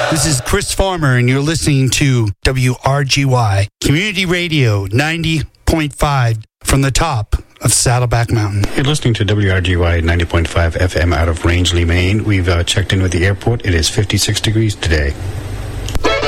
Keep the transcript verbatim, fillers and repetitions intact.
This is Chris Farmer, and you're listening to W R G Y Community Radio ninety point five from the top of Saddleback Mountain. You're listening to W R G Y ninety point five F M out of Rangeley, Maine. We've uh, checked in with the airport. It is fifty-six degrees today.